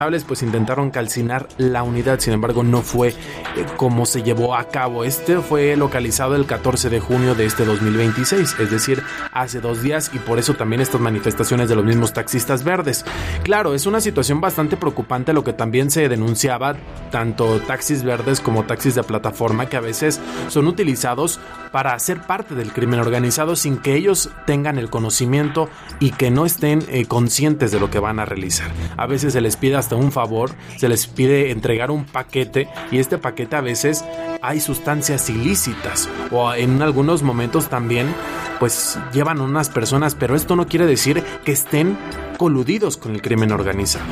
pues intentaron calcinar la unidad, sin embargo no fue como se llevó a cabo. Este fue localizado el 14 de junio de este 2026, es decir, hace 2 días, y por eso también estas manifestaciones de los mismos taxistas verdes. Claro, es una situación bastante preocupante, lo que también se denunciaba, tanto taxis verdes como taxis de plataforma, que a veces son utilizados para ser parte del crimen organizado sin que ellos tengan el conocimiento y que no estén conscientes de lo que van a realizar. A veces se les pide hasta un favor, se les pide entregar un paquete, y este paquete a veces hay sustancias ilícitas, o en algunos momentos también pues llevan unas personas, pero esto no quiere decir que estén coludidos con el crimen organizado.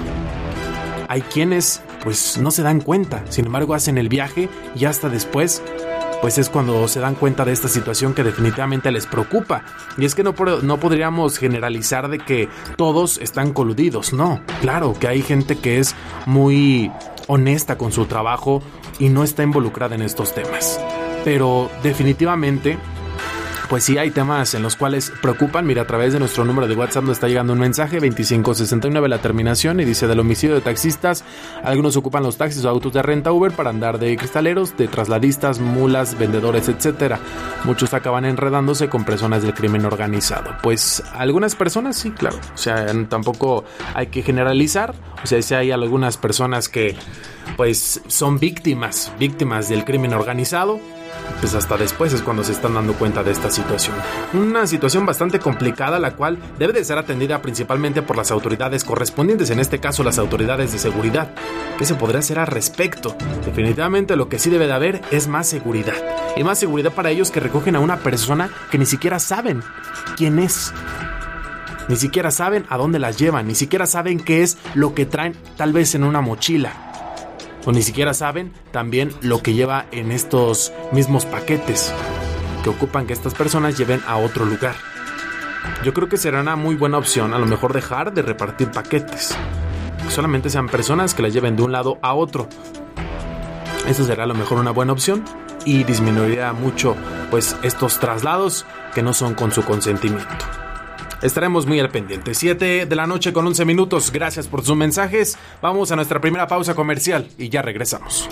Hay quienes pues no se dan cuenta, sin embargo hacen el viaje y hasta después pues es cuando se dan cuenta de esta situación que definitivamente les preocupa. Y es que no podríamos generalizar de que todos están coludidos, no. Claro que hay gente que es muy honesta con su trabajo y no está involucrada en estos temas. Pero definitivamente pues sí hay temas en los cuales preocupan. Mira, a través de nuestro número de WhatsApp nos está llegando un mensaje, 2569 la terminación, y dice: del homicidio de taxistas, algunos ocupan los taxis o autos de renta Uber para andar de cristaleros, de trasladistas, mulas, vendedores, etcétera. Muchos acaban enredándose con personas del crimen organizado. Pues algunas personas sí, claro, o sea, tampoco hay que generalizar. O sea, sí hay algunas personas que pues son víctimas del crimen organizado, pues hasta después es cuando se están dando cuenta de esta situación. Una situación bastante complicada, la cual debe de ser atendida principalmente por las autoridades correspondientes, en este caso las autoridades de seguridad. ¿Qué se podrá hacer al respecto? Definitivamente lo que sí debe de haber es más seguridad. Y más seguridad para ellos que recogen a una persona que ni siquiera saben quién es. Ni siquiera saben a dónde las llevan, ni siquiera saben qué es lo que traen tal vez en una mochila. O ni siquiera saben también lo que lleva en estos mismos paquetes que ocupan que estas personas lleven a otro lugar. Yo creo que será una muy buena opción a lo mejor dejar de repartir paquetes, que solamente sean personas que las lleven de un lado a otro. Eso será a lo mejor una buena opción y disminuirá mucho pues estos traslados que no son con su consentimiento. Estaremos muy al pendiente. 7 de la noche con 11 minutos. Gracias por sus mensajes. Vamos a nuestra primera pausa comercial y ya regresamos.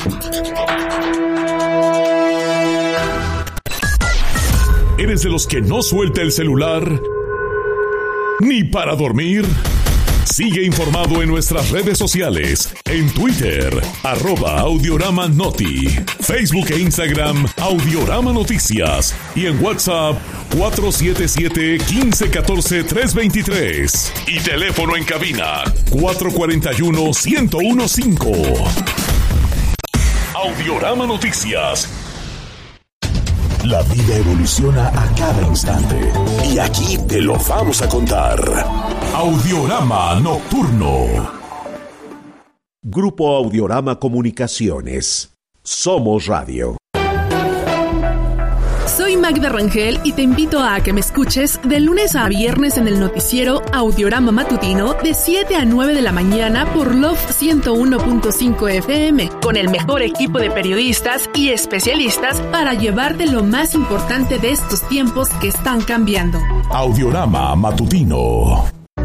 ¿Eres de los que no suelta el celular ni para dormir? Sigue informado en nuestras redes sociales. En Twitter, @Audiorama Noti. Facebook e Instagram, Audiorama Noticias. Y en WhatsApp, 477-1514-323. Y teléfono en cabina, 441-1015. Audiorama Noticias. La vida evoluciona a cada instante y aquí te lo vamos a contar. Audiorama Nocturno. Grupo Audiorama Comunicaciones. Somos Radio. Soy Magda Rangel y te invito a que me escuches de lunes a viernes en el noticiero Audiorama Matutino de 7 a 9 de la mañana por Love 101.5 FM, con el mejor equipo de periodistas y especialistas para llevarte lo más importante de estos tiempos que están cambiando. Audiorama Matutino.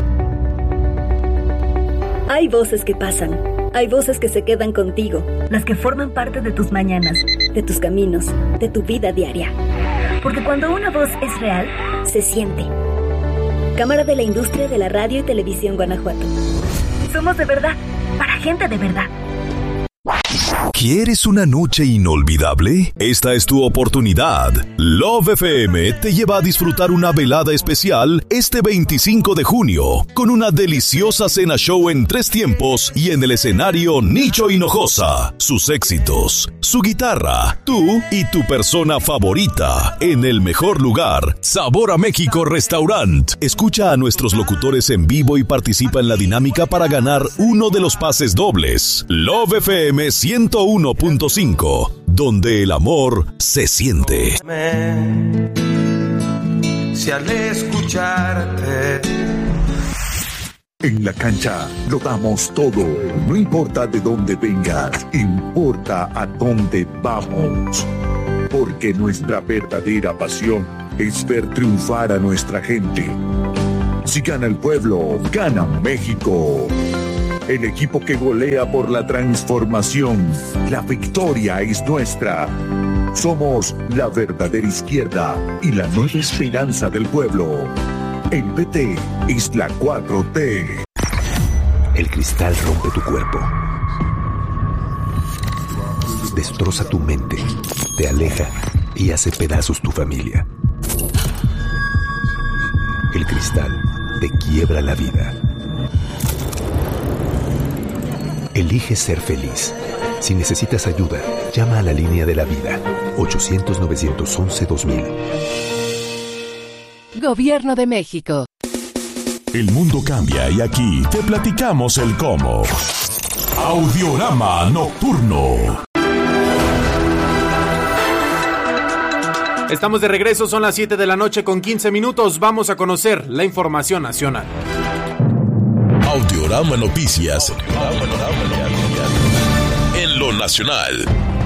Hay voces que pasan, hay voces que se quedan contigo, las que forman parte de tus mañanas, de tus caminos, de tu vida diaria. Porque cuando una voz es real, se siente. Cámara de la Industria de la Radio y Televisión Guanajuato. Somos de verdad, para gente de verdad. ¿Quieres una noche inolvidable? Esta es tu oportunidad. Love FM te lleva a disfrutar una velada especial este 25 de junio con una deliciosa cena show en 3 tiempos y en el escenario Nicho Hinojosa. Sus éxitos, su guitarra, tú y tu persona favorita en el mejor lugar, Sabor a México Restaurant. Escucha a nuestros locutores en vivo y participa en la dinámica para ganar uno de los pases dobles. Love FM 101.5, donde el amor se siente. Si al escucharte en la cancha lo damos todo, no importa de dónde vengas, importa a dónde vamos, porque nuestra verdadera pasión es ver triunfar a nuestra gente. Si gana el pueblo, gana México. el equipo que golea por la transformación. La victoria es nuestra. Somos la verdadera izquierda y la nueva esperanza del pueblo. El PT es la 4T. El cristal rompe tu cuerpo, destroza tu mente, te aleja y hace pedazos tu familia. El cristal te quiebra la vida. Elige ser feliz. Si necesitas ayuda, llama a la línea de la vida, 800-911-2000. Gobierno de México. El mundo cambia y aquí te platicamos el cómo. Audiorama Nocturno. Estamos de regreso, son las 7 de la noche con 15 minutos. Vamos a conocer la información nacional. Audiorama Noticias. En lo nacional.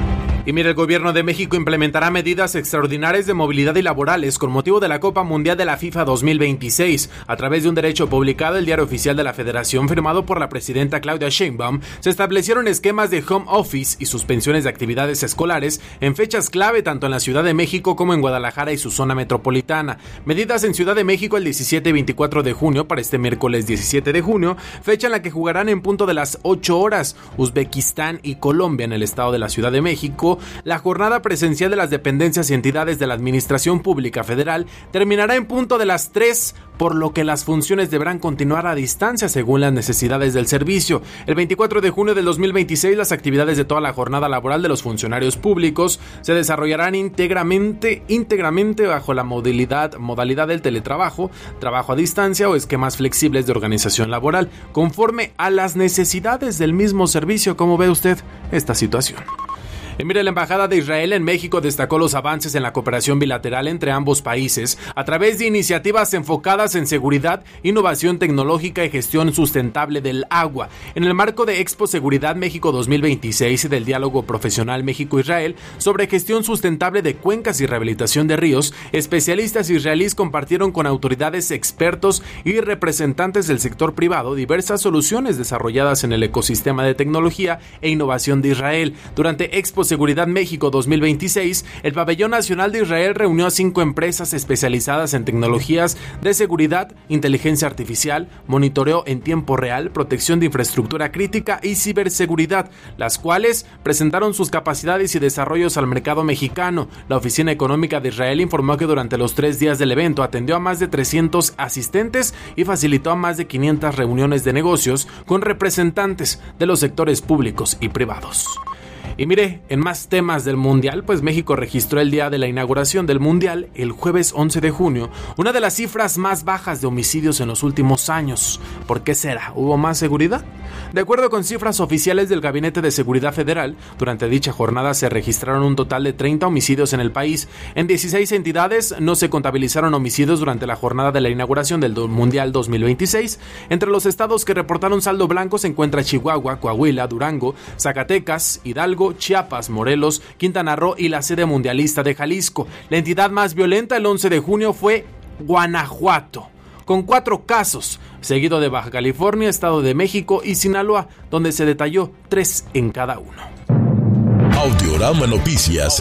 Y mira, el gobierno de México implementará medidas extraordinarias de movilidad y laborales con motivo de la Copa Mundial de la FIFA 2026. A través de un derecho publicado en el Diario Oficial de la Federación, firmado por la presidenta Claudia Sheinbaum, se establecieron esquemas de home office y suspensiones de actividades escolares en fechas clave tanto en la Ciudad de México como en Guadalajara y su zona metropolitana. Medidas en Ciudad de México el 17 y 24 de junio para este miércoles 17 de junio, fecha en la que jugarán en punto de las 8 horas Uzbekistán y Colombia en el estado de la Ciudad de México. La jornada presencial de las dependencias y entidades de la Administración Pública Federal terminará en punto de las 3, por lo que las funciones deberán continuar a distancia según las necesidades del servicio. El 24 de junio del 2026, las actividades de toda la jornada laboral de los funcionarios públicos se desarrollarán íntegramente bajo la modalidad del teletrabajo, trabajo a distancia o esquemas flexibles de organización laboral, conforme a las necesidades del mismo servicio. ¿Cómo ve usted esta situación? Y mire, la Embajada de Israel en México destacó los avances en la cooperación bilateral entre ambos países a través de iniciativas enfocadas en seguridad, innovación tecnológica y gestión sustentable del agua. En el marco de Expo Seguridad México 2026 y del Diálogo Profesional México-Israel sobre gestión sustentable de cuencas y rehabilitación de ríos, especialistas israelíes compartieron con autoridades, expertos y representantes del sector privado diversas soluciones desarrolladas en el ecosistema de tecnología e innovación de Israel. Durante Expo Seguridad México 2026, el Pabellón Nacional de Israel reunió a 5 empresas especializadas en tecnologías de seguridad, inteligencia artificial, monitoreo en tiempo real, protección de infraestructura crítica y ciberseguridad, las cuales presentaron sus capacidades y desarrollos al mercado mexicano. La Oficina Económica de Israel informó que durante los 3 días del evento atendió a más de 300 asistentes y facilitó a más de 500 reuniones de negocios con representantes de los sectores públicos y privados. Y mire, en más temas del Mundial, pues México registró el día de la inauguración del Mundial, el jueves 11 de junio, una de las cifras más bajas de homicidios en los últimos años. ¿Por qué será? ¿Hubo más seguridad? De acuerdo con cifras oficiales del Gabinete de Seguridad Federal, durante dicha jornada se registraron un total de 30 homicidios en el país. En 16 entidades no se contabilizaron homicidios durante la jornada de la inauguración del Mundial 2026. Entre los estados que reportaron saldo blanco se encuentra Chihuahua, Coahuila, Durango, Zacatecas, Hidalgo, Chiapas, Morelos, Quintana Roo y la sede mundialista de Jalisco. La entidad más violenta el 11 de junio fue Guanajuato, con 4 casos, seguido de Baja California, Estado de México y Sinaloa, donde se detalló 3 en cada uno. Audiorama Noticias.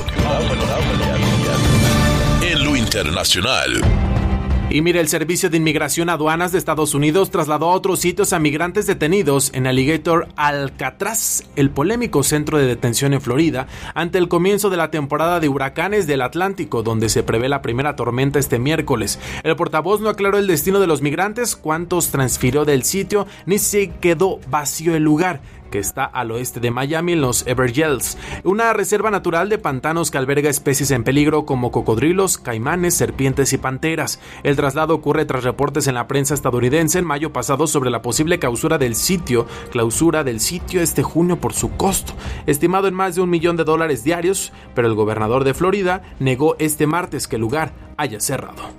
En lo internacional. Y mire, el Servicio de Inmigración Aduanas de Estados Unidos trasladó a otros sitios a migrantes detenidos en Alligator Alcatraz, el polémico centro de detención en Florida, ante el comienzo de la temporada de huracanes del Atlántico, donde se prevé la primera tormenta este miércoles. El portavoz no aclaró el destino de los migrantes, cuántos transfirió del sitio, ni si quedó vacío el lugar, que está al oeste de Miami, en los Everglades, una reserva natural de pantanos que alberga especies en peligro como cocodrilos, caimanes, serpientes y panteras. El traslado ocurre tras reportes en la prensa estadounidense en mayo pasado sobre la posible clausura del sitio este junio por su costo, estimado en más de $1 millón diarios, pero el gobernador de Florida negó este martes que el lugar haya cerrado.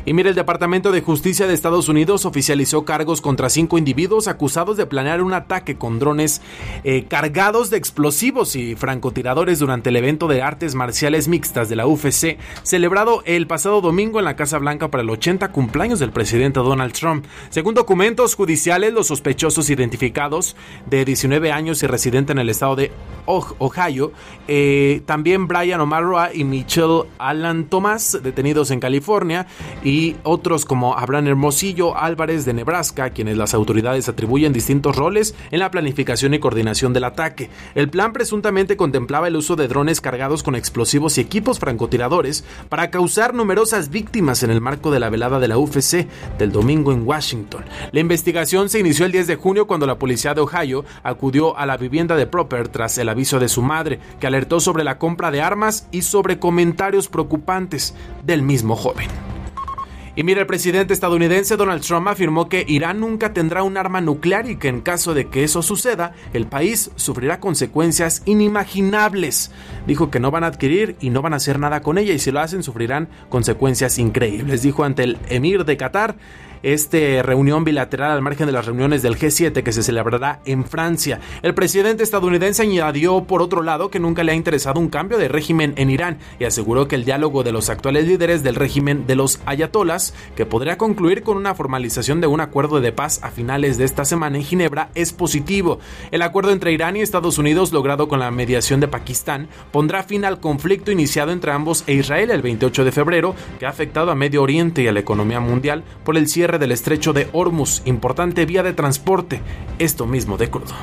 Y mire, el Departamento de Justicia de Estados Unidos oficializó cargos contra 5 individuos acusados de planear un ataque con drones cargados de explosivos y francotiradores durante el evento de artes marciales mixtas de la UFC, celebrado el pasado domingo en la Casa Blanca para el 80 cumpleaños del presidente Donald Trump. Según documentos judiciales, los sospechosos identificados, de 19 años y residente en el estado de Ohio, también Brian O'Mara y Michelle Alan Thomas, detenidos en California, y otros como Abraham Hermosillo Álvarez de Nebraska, quienes las autoridades atribuyen distintos roles en la planificación y coordinación del ataque. El plan presuntamente contemplaba el uso de drones cargados con explosivos y equipos francotiradores para causar numerosas víctimas en el marco de la velada de la UFC del domingo en Washington. La investigación se inició el 10 de junio cuando la policía de Ohio acudió a la vivienda de Proper tras el aviso de su madre, que alertó sobre la compra de armas y sobre comentarios preocupantes del mismo joven. Y mira, el presidente estadounidense Donald Trump afirmó que Irán nunca tendrá un arma nuclear y que en caso de que eso suceda, el país sufrirá consecuencias inimaginables. Dijo que no van a adquirir y no van a hacer nada con ella, y si lo hacen sufrirán consecuencias increíbles, dijo ante el emir de Qatar. Reunión bilateral al margen de las reuniones del G7 que se celebrará en Francia. El presidente estadounidense añadió, por otro lado, que nunca le ha interesado un cambio de régimen en Irán y aseguró que el diálogo de los actuales líderes del régimen de los ayatolás, que podría concluir con una formalización de un acuerdo de paz a finales de esta semana en Ginebra, es positivo. El acuerdo entre Irán y Estados Unidos, logrado con la mediación de Pakistán, pondrá fin al conflicto iniciado entre ambos e Israel el 28 de febrero, que ha afectado a Medio Oriente y a la economía mundial por el cierre del estrecho de Hormuz, importante vía de transporte, esto mismo de crudo.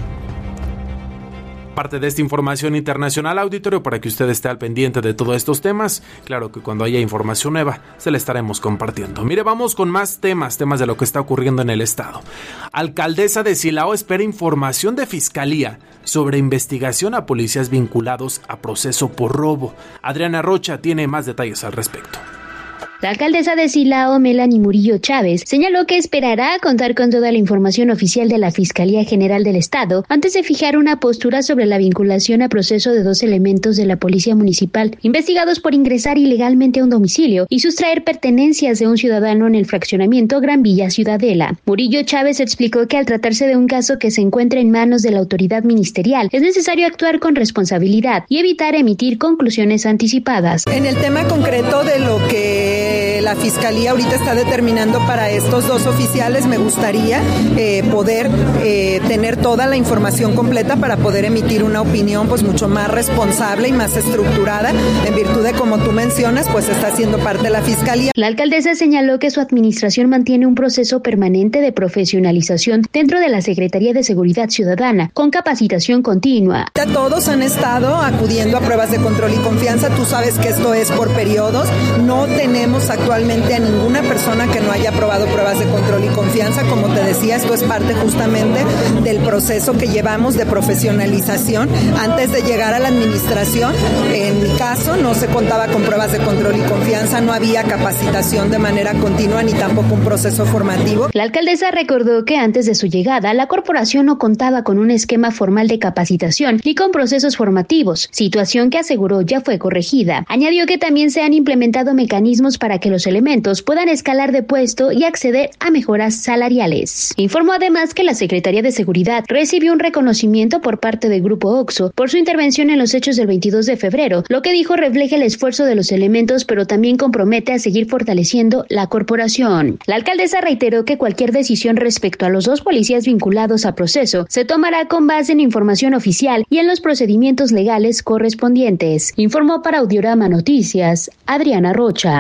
Parte de esta información internacional, auditorio, para que usted esté al pendiente de todos estos temas. Claro que cuando haya información nueva se la estaremos compartiendo. Mire, vamos con más temas de lo que está ocurriendo en el estado. Alcaldesa de Silao espera información de fiscalía sobre investigación a policías vinculados a proceso por robo. Adriana Rocha tiene más detalles al respecto. La alcaldesa de Silao, Melanie Murillo Chávez, señaló que esperará contar con toda la información oficial de la Fiscalía General del Estado antes de fijar una postura sobre la vinculación a proceso de 2 elementos de la Policía Municipal, investigados por ingresar ilegalmente a un domicilio y sustraer pertenencias de un ciudadano en el fraccionamiento Gran Villa Ciudadela. Murillo Chávez explicó que al tratarse de un caso que se encuentra en manos de la autoridad ministerial, es necesario actuar con responsabilidad y evitar emitir conclusiones anticipadas. En el tema concreto de lo que la Fiscalía ahorita está determinando para estos 2 oficiales, me gustaría poder tener toda la información completa para poder emitir una opinión pues mucho más responsable y más estructurada, en virtud de, como tú mencionas, pues está siendo parte de la Fiscalía. La alcaldesa señaló que su administración mantiene un proceso permanente de profesionalización dentro de la Secretaría de Seguridad Ciudadana, con capacitación continua. Todos han estado acudiendo a pruebas de control y confianza. Tú sabes que esto es por periodos. No tenemos actualmente a ninguna persona que no haya aprobado pruebas de control y confianza. Como te decía, esto es parte justamente del proceso que llevamos de profesionalización. Antes de llegar a la administración, en mi caso, no se contaba con pruebas de control y confianza, no había capacitación de manera continua ni tampoco un proceso formativo. La alcaldesa recordó que antes de su llegada, la corporación no contaba con un esquema formal de capacitación ni con procesos formativos, situación que aseguró ya fue corregida. Añadió que también se han implementado mecanismos para que los elementos puedan escalar de puesto y acceder a mejoras salariales. Informó además que la Secretaría de Seguridad recibió un reconocimiento por parte del Grupo OXXO por su intervención en los hechos del 22 de febrero, lo que dijo refleja el esfuerzo de los elementos, pero también compromete a seguir fortaleciendo la corporación. La alcaldesa reiteró que cualquier decisión respecto a los 2 policías vinculados a proceso se tomará con base en información oficial y en los procedimientos legales correspondientes. Informó para Audiorama Noticias, Adriana Rocha.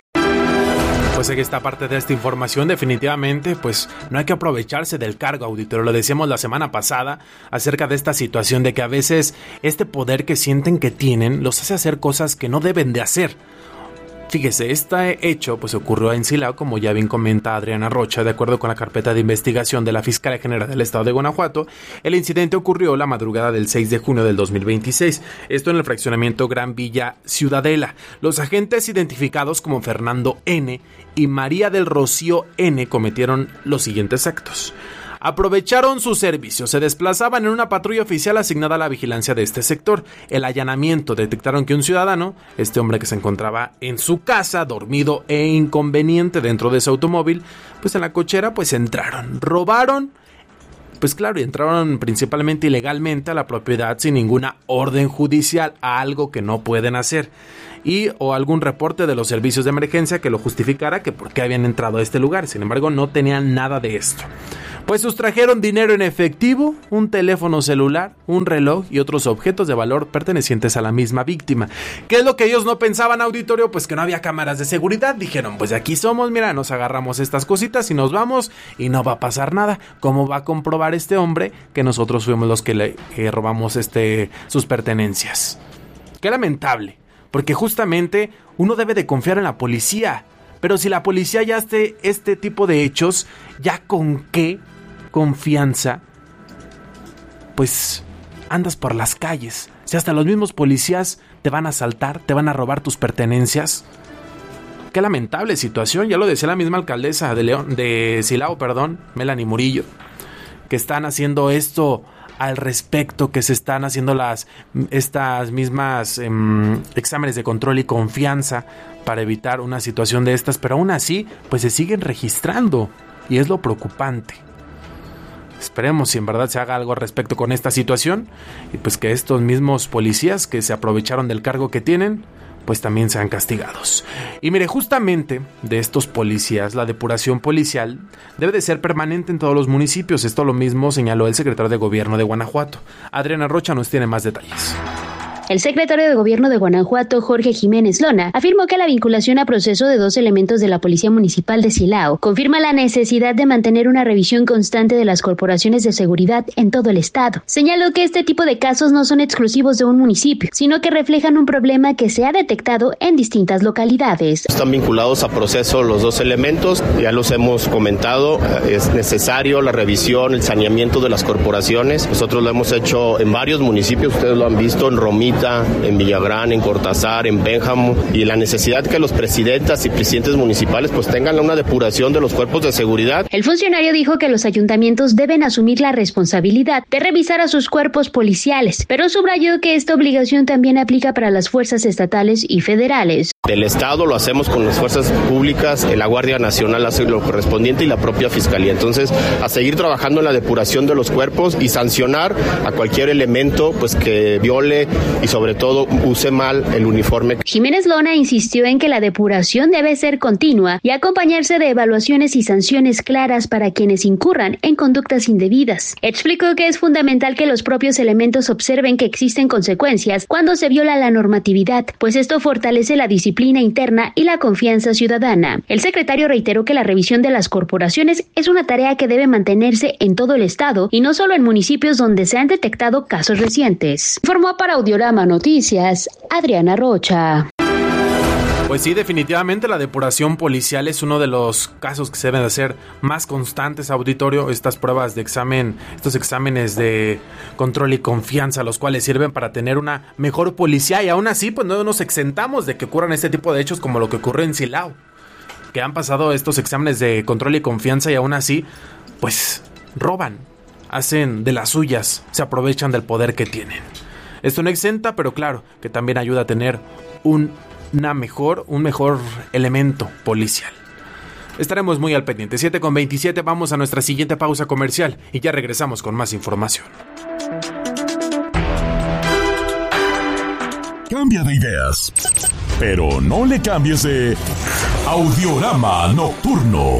Pues en esta parte de esta información definitivamente pues no hay que aprovecharse del cargo, auditorio. Lo decíamos la semana pasada acerca de esta situación de que a veces este poder que sienten que tienen los hace hacer cosas que no deben de hacer. Fíjese, este hecho pues ocurrió en Silao, como ya bien comenta Adriana Rocha. De acuerdo con la carpeta de investigación de la Fiscalía General del Estado de Guanajuato, el incidente ocurrió la madrugada del 6 de junio del 2026, esto en el fraccionamiento Gran Villa Ciudadela. Los agentes identificados como Fernando N. y María del Rocío N. cometieron los siguientes actos. aprovecharon su servicio, se desplazaban en una patrulla oficial asignada a la vigilancia de este sector. El allanamiento, detectaron que un ciudadano, este hombre que se encontraba en su casa, dormido e inconveniente dentro de su automóvil, pues en la cochera pues entraron, robaron. Pues claro, y entraron principalmente ilegalmente a la propiedad sin ninguna orden judicial, algo que no pueden hacer, o algún reporte de los servicios de emergencia que lo justificara que por qué habían entrado a este lugar. Sin embargo, no tenían nada de esto. Pues sustrajeron dinero en efectivo, un teléfono celular, un reloj y otros objetos de valor pertenecientes a la misma víctima. ¿Qué es lo que ellos no pensaban, auditorio? Pues que no había cámaras de seguridad. Dijeron, pues de aquí somos, mira, nos agarramos estas cositas y nos vamos y no va a pasar nada. ¿Cómo va a comprobar este hombre que nosotros fuimos los que le robamos sus pertenencias? Qué lamentable, porque justamente uno debe de confiar en la policía. Pero si la policía ya hace este tipo de hechos, ¿ya con qué confianza pues andas por las calles? Si hasta los mismos policías te van a asaltar, te van a robar tus pertenencias. Qué lamentable situación, ya lo decía la misma alcaldesa de Silao, Melanie Murillo, que están haciendo esto al respecto, que se están haciendo estas mismas exámenes de control y confianza para evitar una situación de estas, pero aún así pues se siguen registrando y es lo preocupante. Esperemos si en verdad se haga algo al respecto con esta situación y pues que estos mismos policías que se aprovecharon del cargo que tienen pues también sean castigados. Y mire, justamente de estos policías, la depuración policial debe de ser permanente en todos los municipios. Esto lo mismo señaló el secretario de Gobierno de Guanajuato. Adriana Rocha nos tiene más detalles. El secretario de Gobierno de Guanajuato, Jorge Jiménez Lona, afirmó que la vinculación a proceso de 2 elementos de la Policía Municipal de Silao confirma la necesidad de mantener una revisión constante de las corporaciones de seguridad en todo el estado. Señaló que este tipo de casos no son exclusivos de un municipio, sino que reflejan un problema que se ha detectado en distintas localidades. Están vinculados a proceso los 2 elementos, ya los hemos comentado, es necesario la revisión, el saneamiento de las corporaciones. Nosotros lo hemos hecho en varios municipios, ustedes lo han visto, en Romita, en Villagrán, en Cortázar, en Pénjamo, y la necesidad que los presidentas y presidentes municipales pues tengan una depuración de los cuerpos de seguridad. El funcionario dijo que los ayuntamientos deben asumir la responsabilidad de revisar a sus cuerpos policiales, pero subrayó que esta obligación también aplica para las fuerzas estatales y federales. Del Estado lo hacemos con las fuerzas públicas, la Guardia Nacional hace lo correspondiente y la propia Fiscalía. Entonces, a seguir trabajando en la depuración de los cuerpos y sancionar a cualquier elemento pues que viole y sobre todo use mal el uniforme. Jiménez Lona insistió en que la depuración debe ser continua y acompañarse de evaluaciones y sanciones claras para quienes incurran en conductas indebidas. Explicó que es fundamental que los propios elementos observen que existen consecuencias cuando se viola la normatividad, pues esto fortalece la disciplina interna y la confianza ciudadana. El secretario reiteró que la revisión de las corporaciones es una tarea que debe mantenerse en todo el estado y no solo en municipios donde se han detectado casos recientes. Informó para Audiorama Noticias, Adriana Rocha. Pues sí, definitivamente la depuración policial es uno de los casos que se deben de hacer más constantes, auditorio. Estas pruebas de examen, estos exámenes de control y confianza, los cuales sirven para tener una mejor policía, y aún así pues no nos exentamos de que ocurran este tipo de hechos como lo que ocurrió en Silao, que han pasado estos exámenes de control y confianza y aún así pues roban, hacen de las suyas, se aprovechan del poder que tienen. Esto no exenta, pero claro que también ayuda a tener un mejor elemento policial. Estaremos muy al pendiente. 7:27, vamos a nuestra siguiente pausa comercial y ya regresamos con más información. Cambia de ideas, pero no le cambies de Audiorama Nocturno.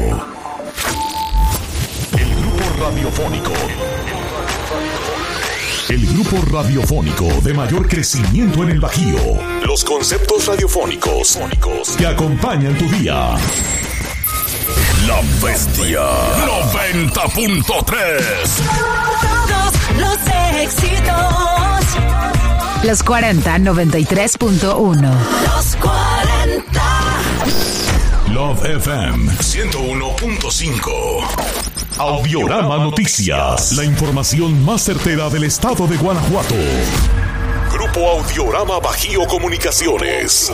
El grupo radiofónico de mayor crecimiento en el Bajío. Los conceptos radiofónicos que acompañan tu día. La Bestia 90.3. Todos los éxitos. Los 40 93.1. Los 40. Love FM 101.5. Audiorama Noticias, la información más certera del estado de Guanajuato. Grupo Audiorama Bajío Comunicaciones.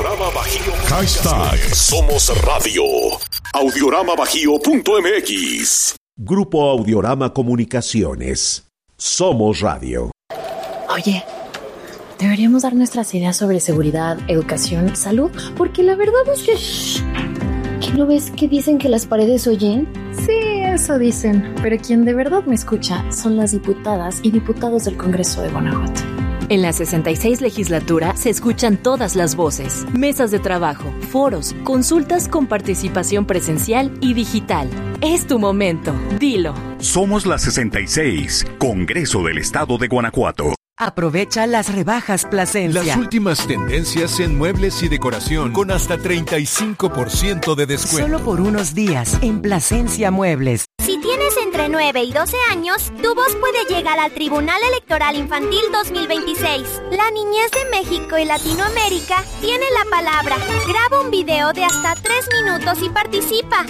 Hashtag Somos Radio. Audioramabajío.mx. Grupo Audiorama Comunicaciones. Somos Radio. Oye, deberíamos dar nuestras ideas sobre seguridad, educación, salud, porque la verdad es que ¿no ves que dicen que las paredes oyen? Sí, eso dicen, pero quien de verdad me escucha son las diputadas y diputados del Congreso de Guanajuato. En la 66 legislatura se escuchan todas las voces, mesas de trabajo, foros, consultas con participación presencial y digital. Es tu momento, dilo. Somos la 66, Congreso del Estado de Guanajuato. Aprovecha las rebajas Plasencia. Las últimas tendencias en muebles y decoración con hasta 35% de descuento. Solo por unos días en Plasencia Muebles. Si tienes entre 9 y 12 años, tu voz puede llegar al Tribunal Electoral Infantil 2026. La niñez de México y Latinoamérica tiene la palabra. Graba un video de hasta 3 minutos y participa.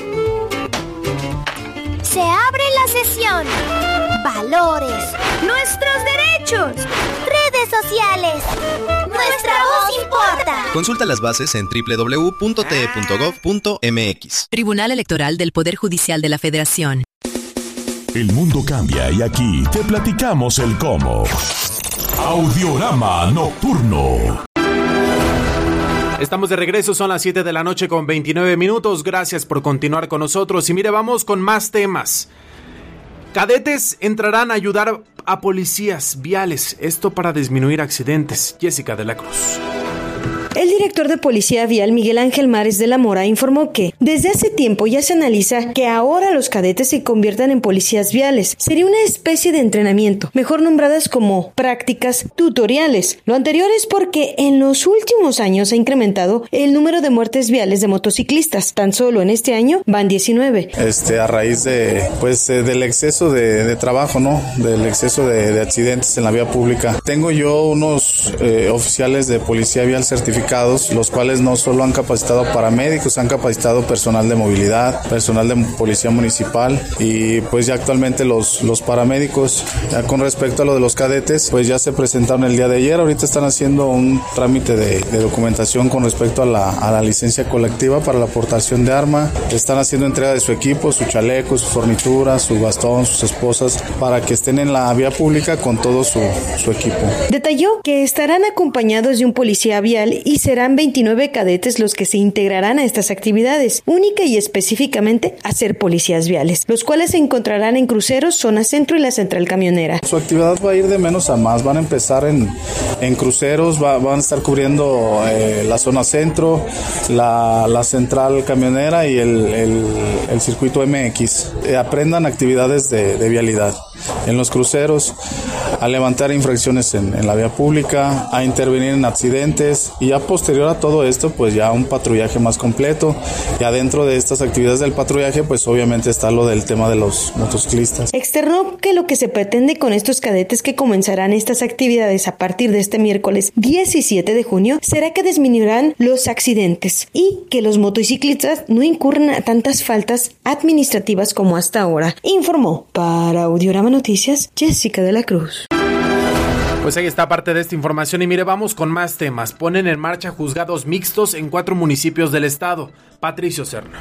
Se abre la sesión. Valores. Nuestros derechos. Redes sociales. Nuestra voz importa. Consulta las bases en www.te.gov.mx. Tribunal Electoral del Poder Judicial de la Federación. El mundo cambia y aquí te platicamos el cómo. Audiorama Nocturno. Estamos de regreso, son las 7 de la noche con 29 minutos. Gracias por continuar con nosotros. Y mire, vamos con más temas. Cadetes entrarán a ayudar a policías viales. Esto para disminuir accidentes. Jessica de la Cruz. El director de Policía Vial, Miguel Ángel Mares de la Mora, informó que desde hace tiempo ya se analiza que ahora los cadetes se conviertan en policías viales. Sería una especie de entrenamiento, mejor nombradas como prácticas tutoriales. Lo anterior es porque en los últimos años ha incrementado el número de muertes viales de motociclistas. Tan solo en este año van 19. A raíz de del exceso de trabajo, ¿no? Del exceso de accidentes en la vía pública. Tengo yo unos oficiales de Policía Vial certificados, los cuales no solo han capacitado paramédicos, han capacitado personal de movilidad, personal de policía municipal y pues ya actualmente los paramédicos. Ya con respecto a lo de los cadetes, pues ya se presentaron el día de ayer, ahorita están haciendo un trámite de documentación con respecto a la licencia colectiva para la aportación de arma, están haciendo entrega de su equipo, su chaleco, sus fornituras, su bastón, sus esposas, para que estén en la vía pública con todo su equipo. Detalló que estarán acompañados de un policía vial y serán 29 cadetes los que se integrarán a estas actividades, única y específicamente a ser policías viales, los cuales se encontrarán en cruceros, zona centro y la central camionera. Su actividad va a ir de menos a más, van a empezar en cruceros, van a estar cubriendo la zona centro, la central camionera y el circuito MX. Aprendan actividades de vialidad en los cruceros, a levantar infracciones en la vía pública, a intervenir en accidentes y ya posterior a todo esto pues ya un patrullaje más completo. Y adentro de estas actividades del patrullaje pues obviamente está lo del tema de los motociclistas. Externó que lo que se pretende con estos cadetes que comenzarán estas actividades a partir de este miércoles 17 de junio será que disminuirán los accidentes y que los motociclistas no incurran a tantas faltas administrativas como hasta ahora, informó para Audiorama Noticias Jessica de la Cruz. Pues ahí está parte de esta información y mire, vamos con más temas. Ponen en marcha juzgados mixtos en 4 municipios del estado. Patricio Serna.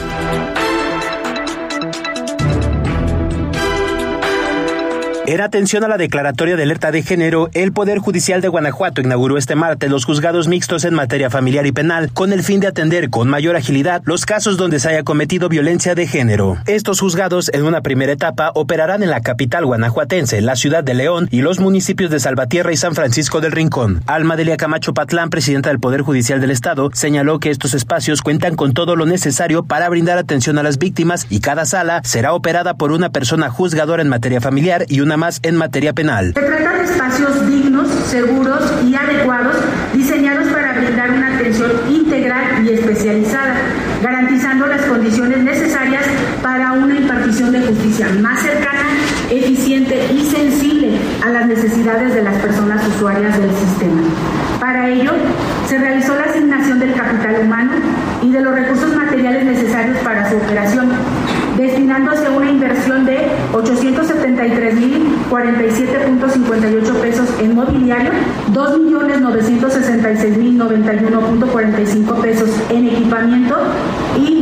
En atención a la declaratoria de alerta de género, el Poder Judicial de Guanajuato inauguró este martes los juzgados mixtos en materia familiar y penal, con el fin de atender con mayor agilidad los casos donde se haya cometido violencia de género. Estos juzgados, en una primera etapa, operarán en la capital guanajuatense, la ciudad de León y los municipios de Salvatierra y San Francisco del Rincón. Alma Delia Camacho Patlán, presidenta del Poder Judicial del Estado, señaló que estos espacios cuentan con todo lo necesario para brindar atención a las víctimas y cada sala será operada por una persona juzgadora en materia familiar y una más en materia penal. Se trata de espacios dignos, seguros y adecuados, diseñados para brindar una atención integral y especializada, garantizando las condiciones necesarias para una impartición de justicia más cercana, eficiente y sensible a las necesidades de las personas usuarias del sistema. Para ello, se realizó la asignación del capital humano y de los recursos materiales necesarios para su operación, destinándose una inversión de 873,047.58 pesos en mobiliario 2.966.091.45 pesos en equipamiento y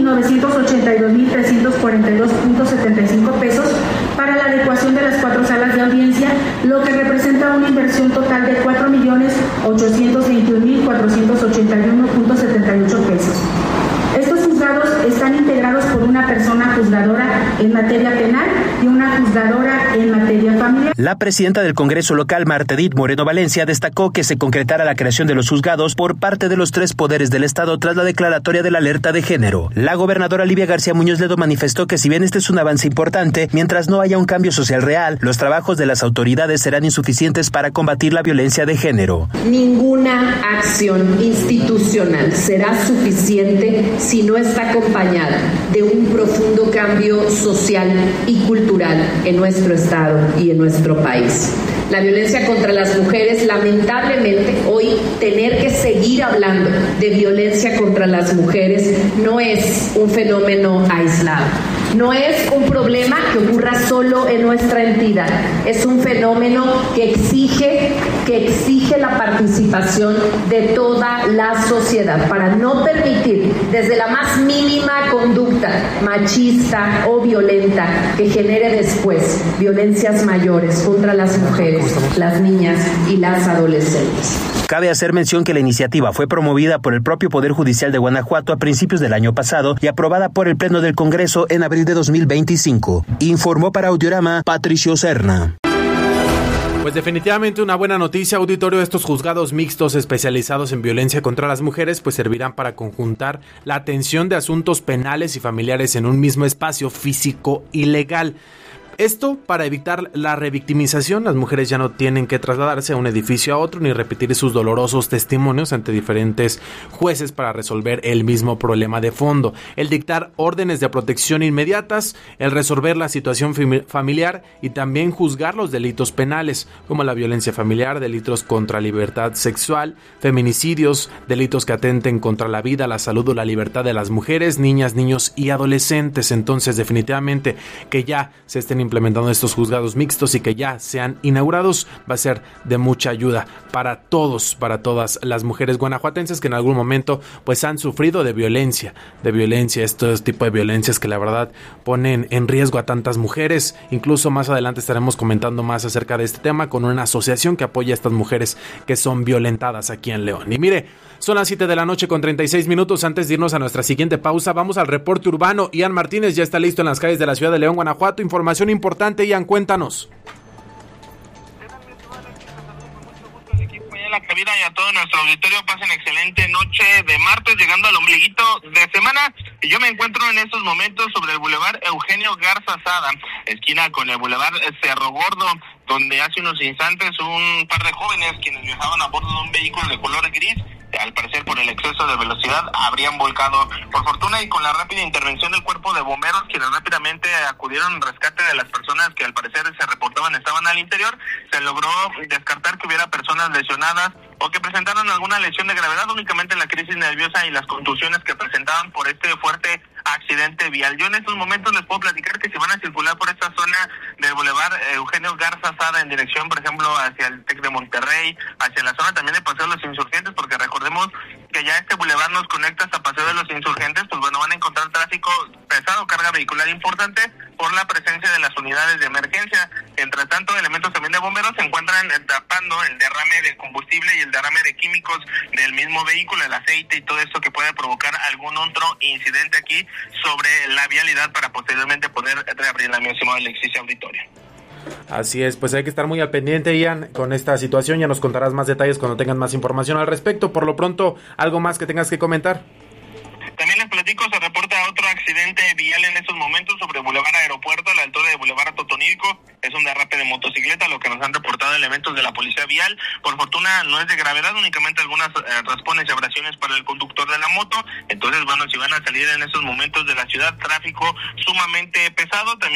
982.342.75 pesos para la adecuación de las 4 salas de audiencia, lo que representa una inversión total de 4.821.481.78 pesos. Estos juzgados están integrados por una persona juzgadora en materia penal y una juzgadora en materia familiar. La presidenta del Congreso local, Marta Edith Moreno Valencia, destacó que se concretara la creación de los juzgados por parte de los 3 poderes del Estado tras la declaratoria de la alerta de género. La gobernadora Livia García Muñoz Ledo manifestó que si bien este es un avance importante, mientras no haya un cambio social real, los trabajos de las autoridades serán insuficientes para combatir la violencia de género. Ninguna acción institucional será suficiente si no está acompañada de un profundo cambio social y cultural en nuestro Estado y en nuestro país. La violencia contra las mujeres, lamentablemente, hoy tener que seguir hablando de violencia contra las mujeres no es un fenómeno aislado. No es un problema que ocurra solo en nuestra entidad, es un fenómeno que exige la participación de toda la sociedad para no permitir desde la más mínima conducta machista o violenta que genere después violencias mayores contra las mujeres, las niñas y las adolescentes. Cabe hacer mención que la iniciativa fue promovida por el propio Poder Judicial de Guanajuato a principios del año pasado y aprobada por el Pleno del Congreso en abril de 2025. Informó para Audiorama Patricio Serna. Pues definitivamente una buena noticia, auditorio. Estos juzgados mixtos especializados en violencia contra las mujeres pues servirán para conjuntar la atención de asuntos penales y familiares en un mismo espacio físico y legal. Esto para evitar la revictimización. Las mujeres ya no tienen que trasladarse a un edificio a otro ni repetir sus dolorosos testimonios ante diferentes jueces para resolver el mismo problema de fondo. El dictar órdenes de protección inmediatas, el resolver la situación familiar y también juzgar los delitos penales como la violencia familiar, delitos contra libertad sexual, feminicidios, delitos que atenten contra la vida, la salud o la libertad de las mujeres, niñas, niños y adolescentes. Entonces definitivamente que ya se estén implementando estos juzgados mixtos y que ya sean inaugurados va a ser de mucha ayuda para todos, para todas las mujeres guanajuatenses que en algún momento pues han sufrido de violencia, estos tipos de violencias que la verdad ponen en riesgo a tantas mujeres. Incluso más adelante estaremos comentando más acerca de este tema con una asociación que apoya a estas mujeres que son violentadas aquí en León. Y mire, son las 7 de la noche con 36 minutos. Antes de irnos a nuestra siguiente pausa, vamos al reporte urbano. Ian Martínez ya está listo en las calles de la ciudad de León, Guanajuato. Información importante, Ian, cuéntanos. La cabina y a todo nuestro auditorio pasen excelente noche de martes, llegando al ombliguito de semana. Y yo me encuentro en estos momentos sobre el bulevar Eugenio Garza Sada, esquina con el bulevar Cerro Gordo, donde hace unos instantes un par de jóvenes quienes viajaban a bordo de un vehículo de color gris, al parecer por el exceso de velocidad, habrían volcado. Por fortuna y con la rápida intervención del cuerpo de bomberos, quienes rápidamente acudieron al rescate de las personas que al parecer se reportaban estaban al interior, se logró descartar que hubiera personas lesionadas o que presentaron alguna lesión de gravedad, únicamente la crisis nerviosa y las contusiones que presentaban por este fuerte accidente vial. Yo en estos momentos les puedo platicar que si van a circular por esta zona del bulevar Eugenio Garza Sada en dirección, por ejemplo, hacia el TEC de Monterrey, hacia la zona también de Paseo de los Insurgentes, porque recordemos que ya este bulevar nos conecta hasta Paseo de los Insurgentes, pues bueno, van a encontrar tráfico pesado, carga vehicular importante por la presencia de las unidades de emergencia. Entre tanto, elementos también de bomberos se encuentran tapando el derrame de combustible y el derrame de químicos del mismo vehículo, el aceite y todo esto que puede provocar algún otro incidente aquí sobre la vialidad para posteriormente poder reabrir la misma, Alexis Auditorio. Así es, pues hay que estar muy al pendiente, Ian, con esta situación. Ya nos contarás más detalles cuando tengas más información al respecto. Por lo pronto, ¿algo más que tengas que comentar? También les platico, se reporta otro accidente vial en estos momentos sobre Boulevard Aeropuerto, a la altura de Boulevard Totonilco. Es un derrape de motocicleta, lo que nos han reportado elementos de la policía vial. Por fortuna no es de gravedad, únicamente algunas raspones y abrasiones para el conductor de la moto. Entonces, bueno, si van a salir en estos momentos de la ciudad, tráfico sumamente pesado. También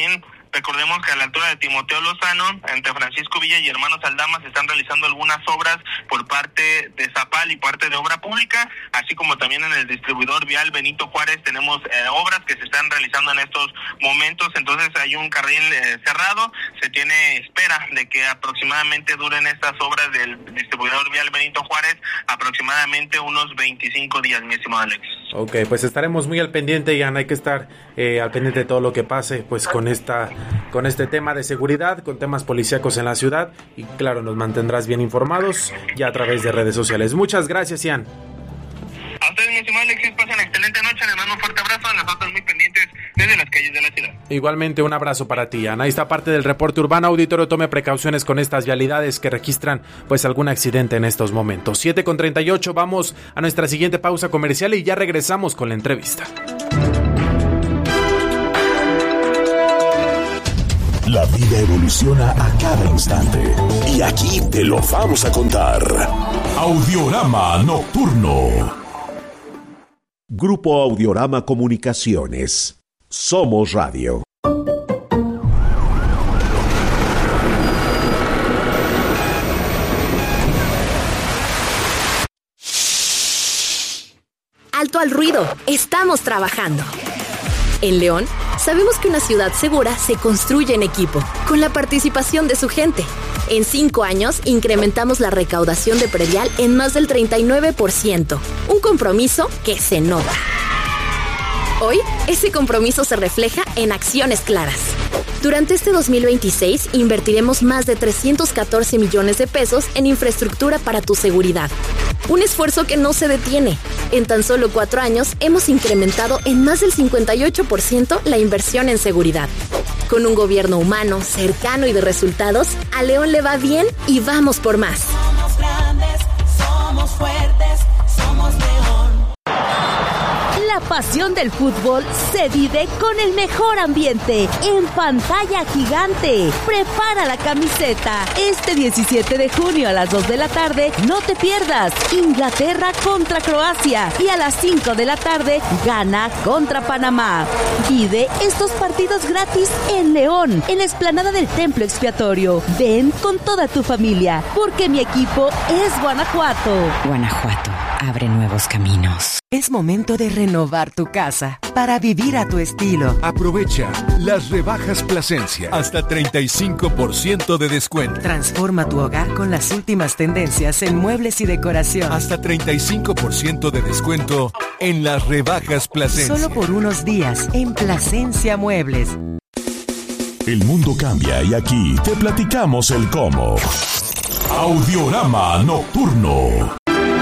Recordemos que a la altura de Timoteo Lozano, entre Francisco Villa y Hermanos Aldama, se están realizando algunas obras por parte de Zapal y parte de Obra Pública, así como también en el distribuidor vial Benito Juárez tenemos obras que se están realizando en estos momentos. Entonces hay un carril cerrado, se tiene espera de que aproximadamente duren estas obras del distribuidor vial Benito Juárez aproximadamente unos 25 días, mi estimado Alex. Ok, pues estaremos muy al pendiente, Ian, hay que estar al pendiente de todo lo que pase, pues con este tema de seguridad, con temas policíacos en la ciudad, y claro, nos mantendrás bien informados ya a través de redes sociales. Muchas gracias, Ian. A ustedes, mi estimado Alexis, pasen excelente noche, les mando un fuerte abrazo, nosotros muy pendientes desde las calles de la ciudad. Igualmente un abrazo para ti, Ana. Ahí está parte del reporte urbano. Auditorio, tome precauciones con estas vialidades que registran pues algún accidente en estos momentos. 7:38, vamos a nuestra siguiente pausa comercial y ya regresamos con la entrevista. La vida evoluciona a cada instante y aquí te lo vamos a contar. Audiorama Nocturno. Grupo Audiorama Comunicaciones. Somos Radio. Alto al ruido, estamos trabajando. En León, sabemos que una ciudad segura se construye en equipo, con la participación de su gente. En 5 años, incrementamos la recaudación de predial en más del 39%, un compromiso que se nota. Hoy, ese compromiso se refleja en acciones claras. Durante este 2026, invertiremos más de 314 millones de pesos en infraestructura para tu seguridad. Un esfuerzo que no se detiene. En tan solo 4 años, hemos incrementado en más del 58% la inversión en seguridad. Con un gobierno humano, cercano y de resultados, a León le va bien y vamos por más. Somos grandes, somos fuertes, somos León. La pasión del fútbol se vive con el mejor ambiente, en pantalla gigante. Prepara la camiseta. Este 17 de junio a las 2 de la tarde, no te pierdas Inglaterra contra Croacia. Y a las 5 de la tarde, Ghana contra Panamá. Vive estos partidos gratis en León, en la explanada del Templo Expiatorio. Ven con toda tu familia, porque mi equipo es Guanajuato. Guanajuato abre nuevos caminos. Es momento de renovar tu casa para vivir a tu estilo. Aprovecha las rebajas Plasencia, hasta 35% de descuento. Transforma tu hogar con las últimas tendencias en muebles y decoración. Hasta 35% de descuento en las rebajas Plasencia. Solo por unos días en Plasencia Muebles. El mundo cambia y aquí te platicamos el cómo. Audiorama Nocturno.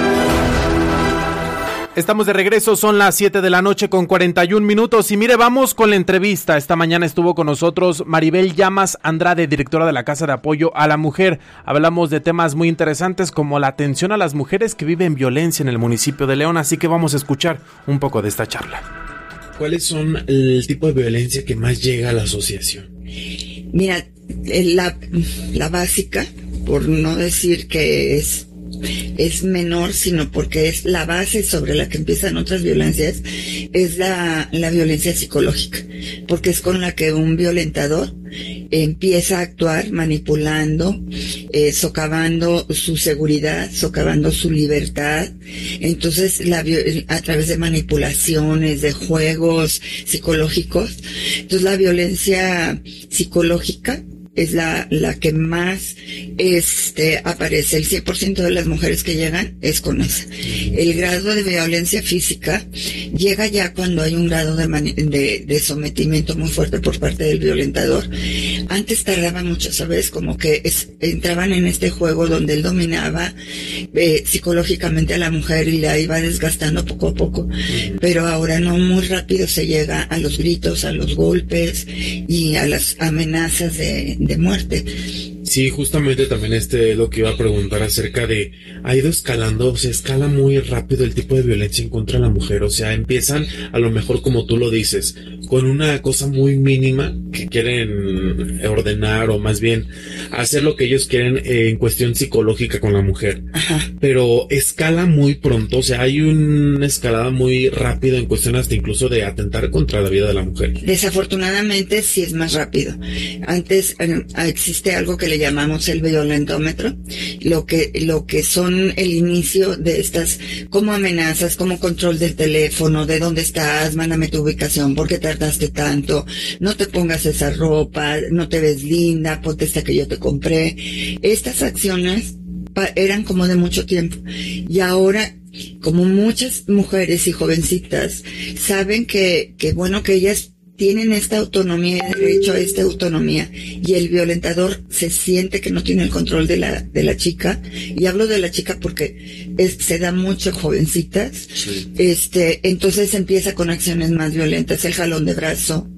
Estamos de regreso, son las 7 de la noche con 41 minutos y mire, vamos con la entrevista. Esta mañana estuvo con nosotros Maribel Llamas Andrade, directora de la Casa de Apoyo a la Mujer. Hablamos de temas muy interesantes como la atención a las mujeres que viven violencia en el municipio de León, así que vamos a escuchar un poco de esta charla. ¿Cuáles son el tipo de violencia que más llega a la asociación? Mira, la básica, por no decir que es menor, sino porque es la base sobre la que empiezan otras violencias, es la violencia psicológica, porque es con la que un violentador empieza a actuar manipulando, socavando su seguridad, socavando su libertad. Entonces, a través de manipulaciones, de juegos psicológicos. Entonces, la violencia psicológica es la que más aparece. El 100% de las mujeres que llegan es con esa. El grado de violencia física llega ya cuando hay un grado de sometimiento muy fuerte por parte del violentador. Antes tardaba mucho, ¿sabes? Como que entraban en este juego donde él dominaba psicológicamente a la mujer y la iba desgastando poco a poco. Pero ahora no, muy rápido se llega a los gritos, a los golpes y a las amenazas de muerte. Sí, justamente también lo que iba a preguntar acerca de, ha ido escalando, o sea, escala muy rápido el tipo de violencia en contra de la mujer, o sea, empiezan a lo mejor como tú lo dices, con una cosa muy mínima que quieren ordenar o más bien hacer lo que ellos quieren en cuestión psicológica con la mujer. Ajá. Pero escala muy pronto, o sea, hay una escalada muy rápida en cuestión hasta incluso de atentar contra la vida de la mujer. Desafortunadamente sí es más rápido. Antes existe algo que le llamamos el violentómetro, lo que son el inicio de estas como amenazas, como control del teléfono, de dónde estás, mándame tu ubicación, por qué tardaste tanto, no te pongas esa ropa, no te ves linda, ponte esta que yo te compré. Estas acciones eran como de mucho tiempo y ahora, como muchas mujeres y jovencitas saben que bueno, que ellas tienen esta autonomía, derecho a esta autonomía, y el violentador se siente que no tiene el control de la chica, y hablo de la chica porque se da mucho jovencitas, sí. Entonces empieza con acciones más violentas, el jalón de brazo,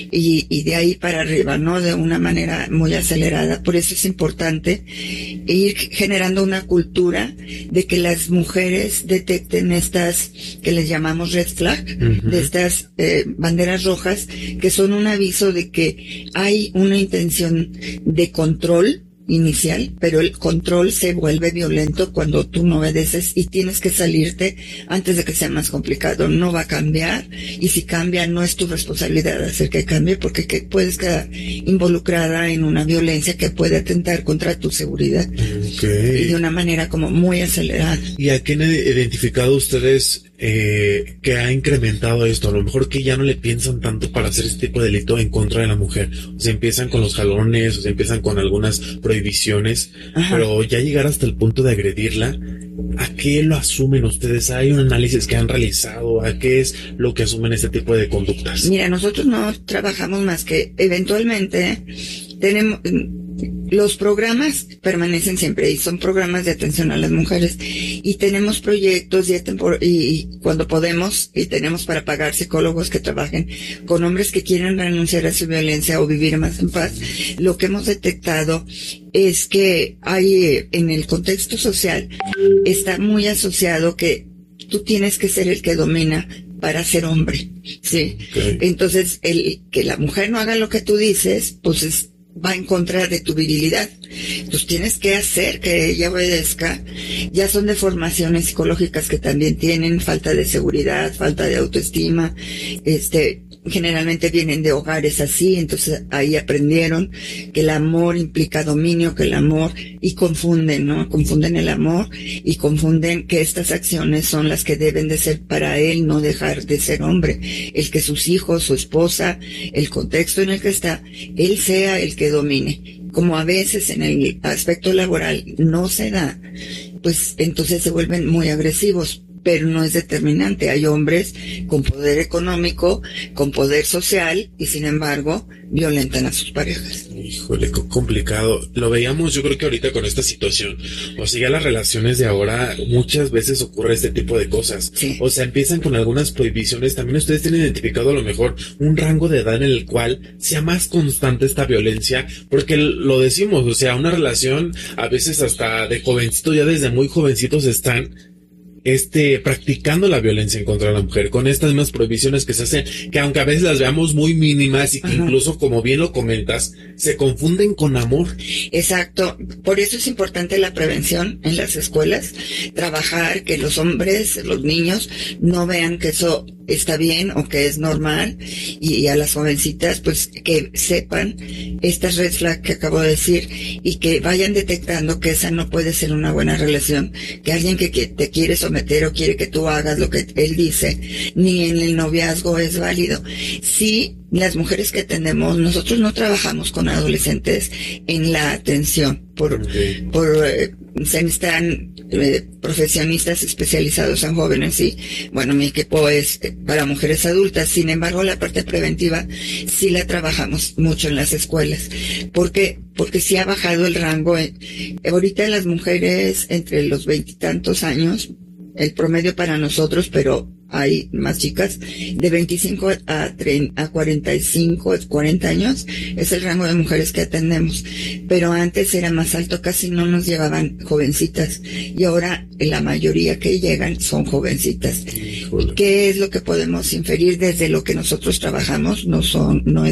y de ahí para arriba, ¿no? De una manera muy acelerada. Por eso es importante ir generando una cultura de que las mujeres detecten estas, que les llamamos red flag, de estas banderas rojas, que son un aviso de que hay una intención de control inicial, pero el control se vuelve violento cuando tú no obedeces y tienes que salirte antes de que sea más complicado. No va a cambiar, y si cambia no es tu responsabilidad hacer que cambie, porque puedes quedar involucrada en una violencia que puede atentar contra tu seguridad. Okay. Y de una manera como muy acelerada. ¿Y a qué han identificado ustedes que ha incrementado esto? A lo mejor que ya no le piensan tanto para hacer este tipo de delito en contra de la mujer. O sea, empiezan con los jalones, o sea, empiezan con algunas prohibiciones, ajá, pero ya llegar hasta el punto de agredirla, ¿a qué lo asumen ustedes? ¿Hay un análisis que han realizado? ¿A qué es lo que asumen este tipo de conductas? Mira, nosotros no trabajamos más que eventualmente tenemos... Los programas permanecen siempre y son programas de atención a las mujeres, y tenemos proyectos y cuando podemos, y tenemos para pagar psicólogos que trabajen con hombres que quieren renunciar a su violencia o vivir más en paz. Lo que hemos detectado es que hay en el contexto social, está muy asociado que tú tienes que ser el que domina para ser hombre, ¿sí? Okay. Entonces, que la mujer no haga lo que tú dices, pues va en contra de tu virilidad. Entonces tienes que hacer que ella obedezca. Ya son deformaciones psicológicas que también tienen falta de seguridad, falta de autoestima. Generalmente vienen de hogares así, entonces ahí aprendieron que el amor implica dominio, que el amor, y confunden, ¿no? Confunden el amor y confunden que estas acciones son las que deben de ser para él, no dejar de ser hombre. El que sus hijos, su esposa, el contexto en el que está, él sea el que domine. Como a veces en el aspecto laboral no se da, pues entonces se vuelven muy agresivos. Pero no es determinante. Hay hombres con poder económico, con poder social, y sin embargo violentan a sus parejas. Híjole, complicado. Lo veíamos, yo creo que ahorita con esta situación. O sea, ya las relaciones de ahora muchas veces ocurre este tipo de cosas. Sí. O sea, empiezan con algunas prohibiciones. También ustedes tienen identificado a lo mejor un rango de edad en el cual sea más constante esta violencia, porque lo decimos, o sea, una relación a veces hasta de jovencito, ya desde muy jovencitos están practicando la violencia en contra de la mujer, con estas mismas prohibiciones que se hacen, que aunque a veces las veamos muy mínimas y que incluso, como bien lo comentas, se confunden con amor. Exacto. Por eso es importante la prevención en las escuelas, trabajar que los hombres, los niños, no vean que eso está bien o que es normal, y a las jovencitas pues que sepan estas red flag que acabo de decir, y que vayan detectando que esa no puede ser una buena relación, que alguien que te quiere someter o quiere que tú hagas lo que él dice, ni en el noviazgo es válido. Sí, las mujeres que atendemos, nosotros no trabajamos con adolescentes en la atención, se necesitan profesionistas especializados en jóvenes, y bueno, mi equipo es para mujeres adultas. Sin embargo, la parte preventiva sí la trabajamos mucho en las escuelas, porque sí ha bajado el rango. Ahorita las mujeres entre los 20 y tantos años, el promedio para nosotros, pero hay más chicas, de 25 a 45, 40 años, es el rango de mujeres que atendemos. Pero antes era más alto, casi no nos llevaban jovencitas, y ahora la mayoría que llegan son jovencitas. Híjole. ¿Qué es lo que podemos inferir desde lo que nosotros trabajamos? No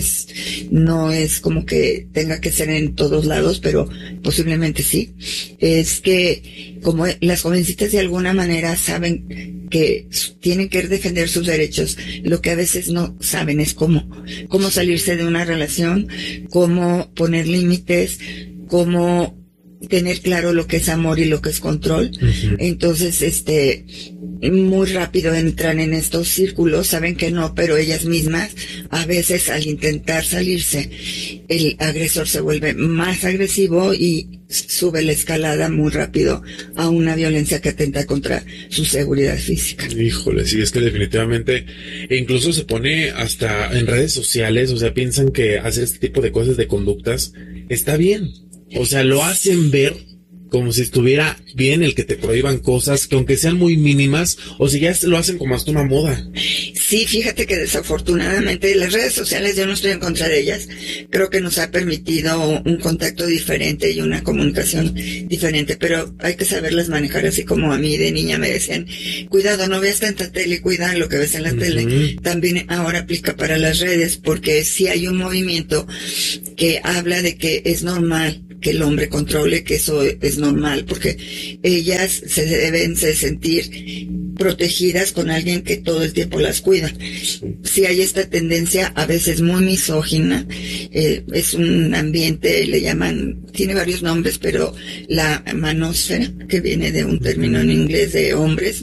es como que tenga que ser en todos lados, pero posiblemente sí. Es que como las jovencitas de alguna manera saben que tienen que defender sus derechos, lo que a veces no saben es cómo salirse de una relación, cómo poner límites, cómo tener claro lo que es amor y lo que es control. Uh-huh. Entonces, muy rápido entran en estos círculos, saben que no, pero ellas mismas, a veces al intentar salirse, el agresor se vuelve más agresivo y sube la escalada muy rápido a una violencia que atenta contra su seguridad física. Híjole, sí, es que definitivamente, incluso se pone hasta en redes sociales, o sea, piensan que hacer este tipo de cosas, de conductas, está bien. O sea, lo hacen ver como si estuviera bien el que te prohíban cosas que aunque sean muy mínimas, o si ya lo hacen como hasta una moda. Sí, fíjate que desafortunadamente las redes sociales, yo no estoy en contra de ellas, creo que nos ha permitido un contacto diferente y una comunicación diferente, pero hay que saberlas manejar, así como a mí de niña me decían, cuidado, no veas tanta tele, cuida lo que ves en la tele. También ahora aplica para las redes, porque sí hay un movimiento que habla de que es normal que el hombre controle, que eso es normal, porque ellas se deben sentir protegidas con alguien que todo el tiempo las cuida. Sí hay esta tendencia, a veces muy misógina, es un ambiente, le llaman, tiene varios nombres, pero la manósfera, que viene de un término en inglés de hombres,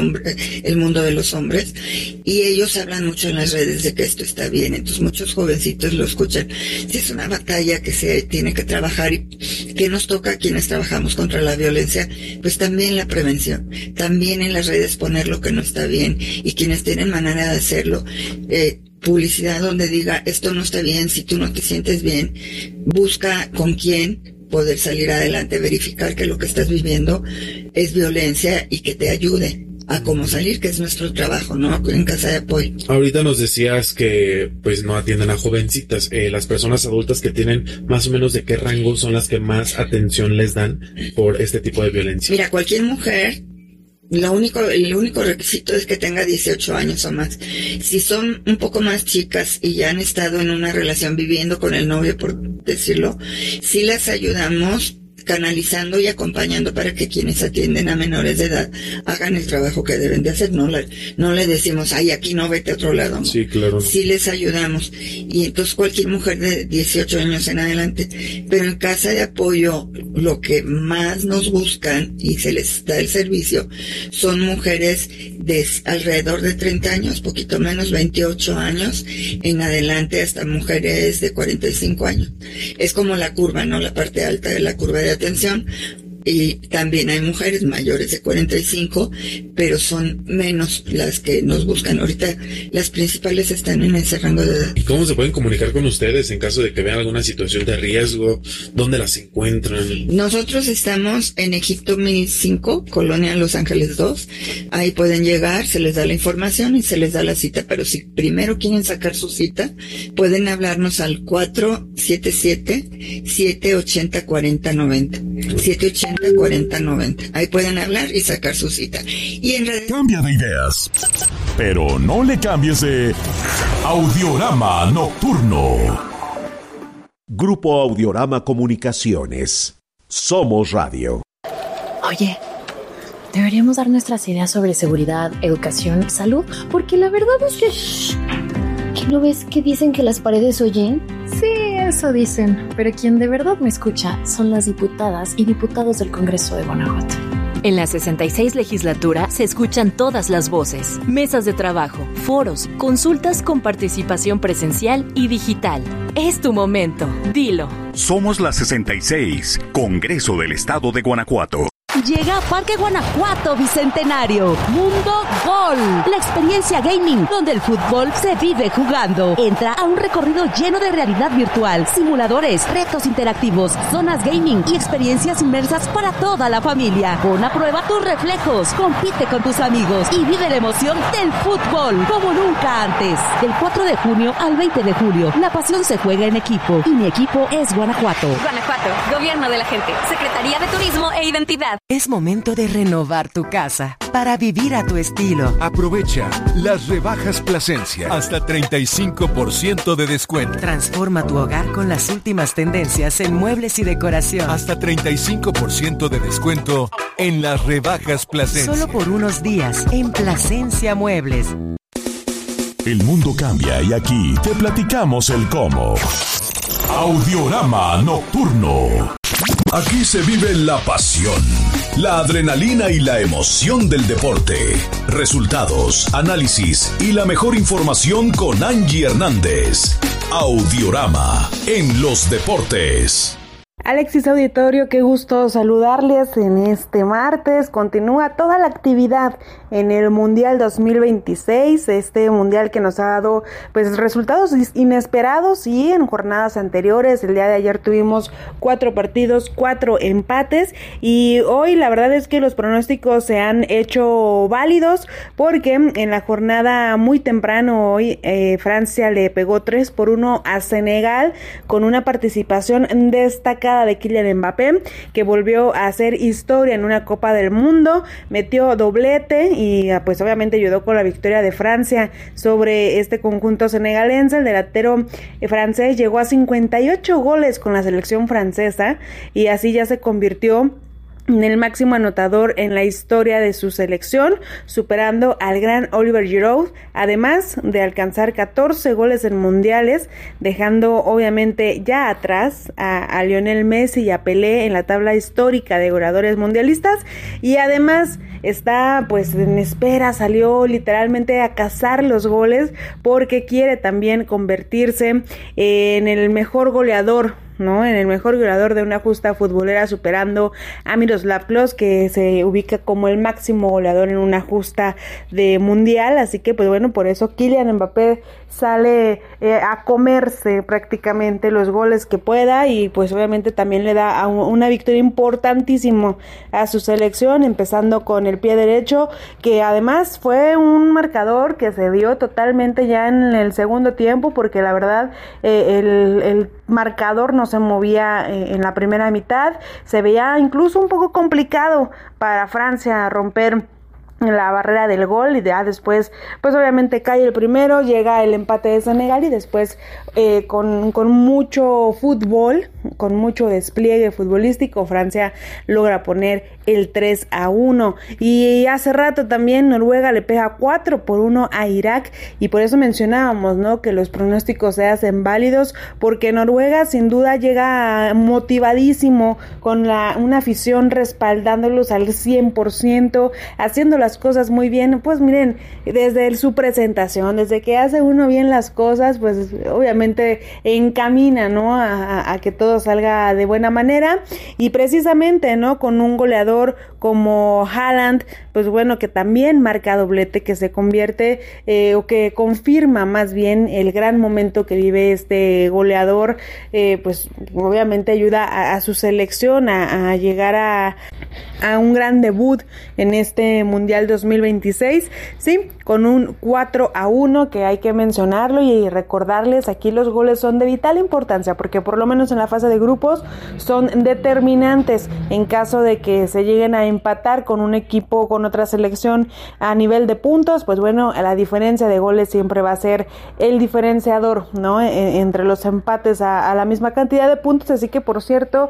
el mundo de los hombres, y ellos hablan mucho en las redes de que esto está bien, entonces muchos jovencitos lo escuchan. Sí, es una batalla que se tiene que trabajar, y que nos toca a quienes trabajamos contra la violencia, pues también la prevención, también en las redes poner lo que no está bien, y quienes tienen manera de hacerlo, publicidad donde diga esto no está bien, si tú no te sientes bien, busca con quién poder salir adelante, verificar que lo que estás viviendo es violencia y que te ayude a cómo salir, que es nuestro trabajo, ¿no? En Casa de Apoyo. Ahorita nos decías que pues no atienden a jovencitas, las personas adultas que tienen más o menos de qué rango son las que más atención les dan por este tipo de violencia. Mira, cualquier mujer, el único requisito es que tenga 18 años o más. Si son un poco más chicas y ya han estado en una relación viviendo con el novio, por decirlo, sí las ayudamos canalizando y acompañando para que quienes atienden a menores de edad hagan el trabajo que deben de hacer. No le decimos, ay, aquí no, vete a otro lado. No. Sí, claro. Sí les ayudamos. Y entonces cualquier mujer de 18 años en adelante. Pero en Casa de Apoyo, lo que más nos buscan y se les da el servicio son mujeres de alrededor de 30 años, poquito menos, 28 años en adelante, hasta mujeres de 45 años. Es como la curva, ¿no? La parte alta de la curva de atención. Y también hay mujeres mayores de 45, pero son menos las que nos buscan. Ahorita las principales están en ese rango de edad. ¿Y cómo se pueden comunicar con ustedes en caso de que vean alguna situación de riesgo? ¿Dónde las encuentran? Nosotros estamos en Egipto 1005, Colonia Los Ángeles 2. Ahí pueden llegar, se les da la información y se les da la cita. Pero si primero quieren sacar su cita, pueden hablarnos al 477-780-4090. 780-4090. Ahí pueden hablar y sacar su cita. Y en redes... Cambia de ideas, pero no le cambies de Audiorama Nocturno. Grupo Audiorama Comunicaciones. Somos Radio. Oye, deberíamos dar nuestras ideas sobre seguridad, educación, salud, porque la verdad es que... ¿Que no ves que dicen que las paredes oyen? Sí, eso dicen, pero quien de verdad me escucha son las diputadas y diputados del Congreso de Guanajuato. En la 66 legislatura se escuchan todas las voces, mesas de trabajo, foros, consultas con participación presencial y digital. Es tu momento, dilo. Somos la 66, Congreso del Estado de Guanajuato. Llega a Parque Guanajuato Bicentenario, Mundo Gol, la experiencia gaming donde el fútbol se vive jugando. Entra a un recorrido lleno de realidad virtual, simuladores, retos interactivos, zonas gaming y experiencias inmersas para toda la familia. Pon a prueba tus reflejos, compite con tus amigos y vive la emoción del fútbol como nunca antes. Del 4 de junio al 20 de julio, la pasión se juega en equipo y mi equipo es Guanajuato. Guanajuato, Gobierno de la Gente, Secretaría de Turismo e Identidad. Es momento de renovar tu casa para vivir a tu estilo. Aprovecha las rebajas Plasencia. Hasta 35% de descuento. Transforma tu hogar con las últimas tendencias en muebles y decoración. Hasta 35% de descuento en las rebajas Plasencia. Solo por unos días en Plasencia Muebles. El mundo cambia y aquí te platicamos el cómo. Audiorama Nocturno. Aquí se vive la pasión, la adrenalina y la emoción del deporte. Resultados, análisis y la mejor información con Angie Hernández. Audiorama en los deportes. Alexis Auditorio, qué gusto saludarles en este martes. Continúa toda la actividad en el Mundial 2026, este Mundial que nos ha dado pues resultados inesperados y en jornadas anteriores. El día de ayer tuvimos 4 partidos, 4 empates y hoy la verdad es que los pronósticos se han hecho válidos porque en la jornada muy temprano hoy Francia le pegó 3-1 a Senegal con una participación destacada de Kylian Mbappé, que volvió a hacer historia en una Copa del Mundo, metió doblete y pues obviamente ayudó con la victoria de Francia sobre este conjunto senegalense. El delantero francés llegó a 58 goles con la selección francesa y así ya se convirtió en el máximo anotador en la historia de su selección, superando al gran Oliver Giroud, además de alcanzar 14 goles en mundiales, dejando obviamente ya atrás a Lionel Messi y a Pelé en la tabla histórica de goleadores mundialistas, y además está pues en espera, salió literalmente a cazar los goles porque quiere también convertirse en el mejor goleador, ¿no? En el mejor goleador de una justa futbolera, superando a Miroslav Klose, que se ubica como el máximo goleador en una justa de mundial. Así que pues bueno, por eso Kylian Mbappé sale a comerse prácticamente los goles que pueda y pues obviamente también le da una victoria importantísimo a su selección, empezando con el pie derecho, que además fue un marcador que se dio totalmente ya en el segundo tiempo, porque la verdad el marcador no se movía en la primera mitad, se veía incluso un poco complicado para Francia romper la barrera del gol, y ya después pues obviamente cae el primero, llega el empate de Senegal y después con mucho fútbol, con mucho despliegue futbolístico, Francia logra poner el 3-1. Y hace rato también Noruega le pega 4-1 a Irak, y por eso mencionábamos, ¿no?, que los pronósticos se hacen válidos, porque Noruega sin duda llega motivadísimo, con una afición respaldándolos al 100%, haciendo las cosas muy bien. Pues miren, desde su presentación, desde que hace uno bien las cosas, pues obviamente encamina, ¿no?, a que todo salga de buena manera. Y precisamente, ¿no?, con un goleador como Haaland, pues bueno, que también marca doblete, que se convierte o que confirma más bien el gran momento que vive este goleador, pues obviamente ayuda a su selección a llegar a un gran debut en este Mundial 2026, sí, con un 4-1, que hay que mencionarlo y recordarles, aquí los goles son de vital importancia, porque por lo menos en la fase de grupos son determinantes en caso de que se lleguen a empatar con un equipo, con otra selección a nivel de puntos. Pues bueno, la diferencia de goles siempre va a ser el diferenciador, ¿no?, entre los empates a la misma cantidad de puntos. Así que, por cierto,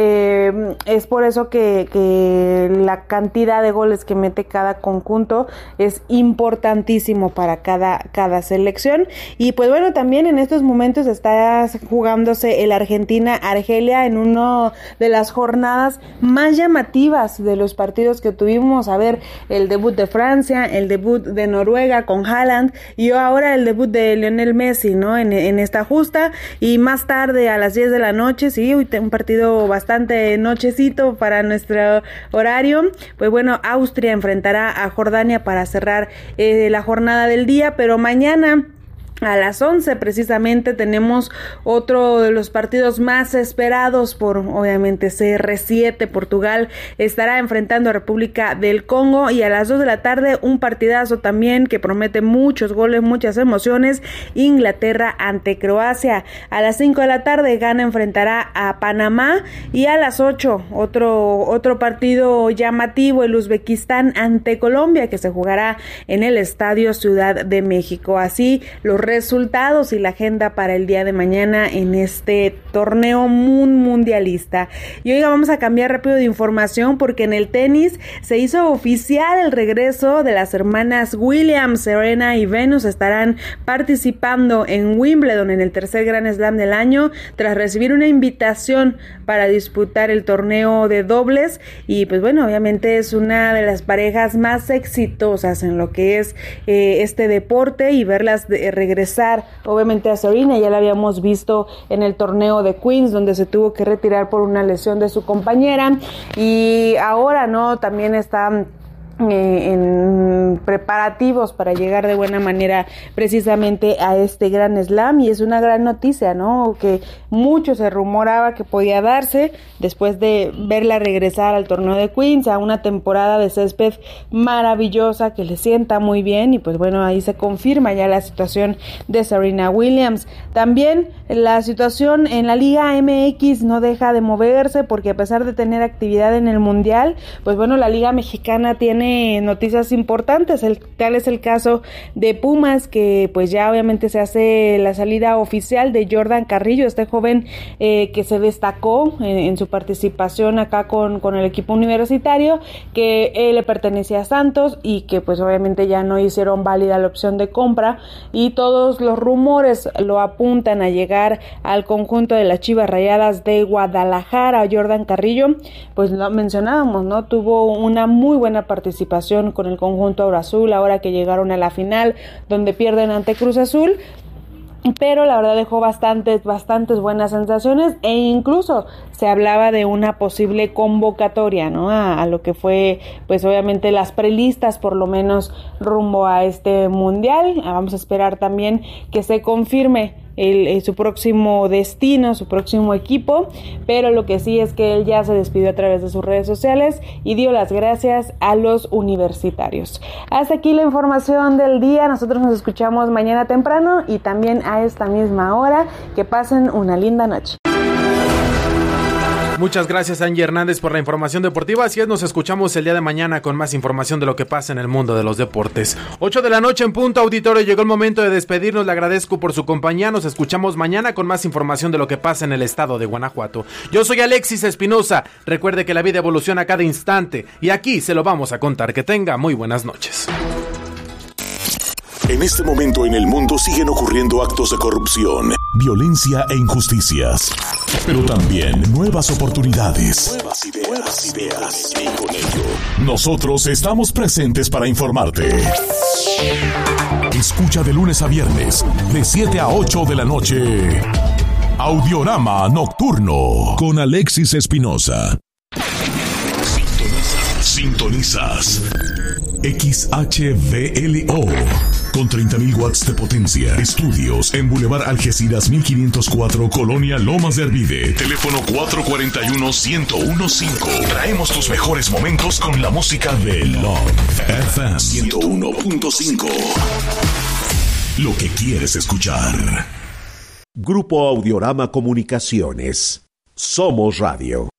es por eso que la cantidad de goles que mete cada conjunto es importantísimo para cada selección. Y pues bueno, también en estos momentos está jugándose el Argentina Argelia en una de las jornadas más llamativas de los partidos que tuvimos. A ver, el debut de Francia, el debut de Noruega con Haaland y ahora el debut de Lionel Messi, ¿no? En esta justa, y más tarde a las 10 de la noche, sí, un partido bastante nochecito para nuestro horario. Pues bueno, Austria enfrentará a Jordania para cerrar la jornada del día, pero mañana a las 11 precisamente tenemos otro de los partidos más esperados por obviamente CR7. Portugal estará enfrentando a República del Congo, y a las 2 de la tarde un partidazo también que promete muchos goles, muchas emociones, Inglaterra ante Croacia. A las 5 de la tarde Ghana enfrentará a Panamá, y a las 8 otro partido llamativo, el Uzbekistán ante Colombia, que se jugará en el Estadio Ciudad de México. Así los resultados y la agenda para el día de mañana en este torneo mundialista. Y hoy vamos a cambiar rápido de información, porque en el tenis se hizo oficial el regreso de las hermanas Williams. Serena y Venus estarán participando en Wimbledon en el tercer Grand Slam del año, tras recibir una invitación para disputar el torneo de dobles. Y pues bueno, obviamente es una de las parejas más exitosas en lo que es este deporte, y verlas regresar, obviamente a Serena ya la habíamos visto en el torneo de Queens, donde se tuvo que retirar por una lesión de su compañera, y ahora no, también está en preparativos para llegar de buena manera precisamente a este Gran Slam, y es una gran noticia, ¿no? Que mucho se rumoraba que podía darse después de verla regresar al torneo de Queens, a una temporada de césped maravillosa que le sienta muy bien, y pues bueno, ahí se confirma ya la situación de Serena Williams. También la situación en la Liga MX no deja de moverse, porque a pesar de tener actividad en el Mundial, pues bueno, la Liga Mexicana tiene noticias importantes. Tal es el caso de Pumas, que pues ya obviamente se hace la salida oficial de Jordan Carrillo, este joven que se destacó en su participación acá con el equipo universitario, que le pertenecía a Santos, y que pues obviamente ya no hicieron válida la opción de compra, y todos los rumores lo apuntan a llegar al conjunto de las Chivas Rayadas de Guadalajara. Jordan Carrillo, pues lo mencionábamos, ¿no? Tuvo una muy buena participación con el conjunto Aurazul, ahora que llegaron a la final, donde pierden ante Cruz Azul, pero la verdad dejó bastantes buenas sensaciones, e incluso se hablaba de una posible convocatoria, ¿no? A lo que fue, pues obviamente las prelistas, por lo menos rumbo a este mundial. Vamos a esperar también que se confirme su próximo destino, su próximo equipo, pero lo que sí es que él ya se despidió a través de sus redes sociales y dio las gracias a los universitarios. Hasta aquí la información del día. Nosotros nos escuchamos mañana temprano y también a esta misma hora. Que pasen una linda noche. Muchas gracias, Angie Hernández, por la información deportiva. Así es, nos escuchamos el día de mañana con más información de lo que pasa en el mundo de los deportes. 8 de la noche en punto, auditorio. Llegó el momento de despedirnos. Le agradezco por su compañía. Nos escuchamos mañana con más información de lo que pasa en el estado de Guanajuato. Yo soy Alexis Espinosa. Recuerde que la vida evoluciona a cada instante y aquí se lo vamos a contar. Que tenga muy buenas noches. En este momento en el mundo siguen ocurriendo actos de corrupción, violencia e injusticias. Pero también nuevas oportunidades. Nuevas ideas. Y con ello, nosotros estamos presentes para informarte. Escucha de lunes a viernes, de 7 a 8 de la noche. Audiorama Nocturno con Alexis Espinosa. Sintonizas XHVLO con 30.000 watts de potencia. Estudios en Boulevard Algeciras 1504, Colonia Lomas de Arvide. Teléfono 441-1015. Traemos tus mejores momentos con la música de Love FM 101.5. Lo que quieres escuchar. Grupo Audiorama Comunicaciones. Somos Radio.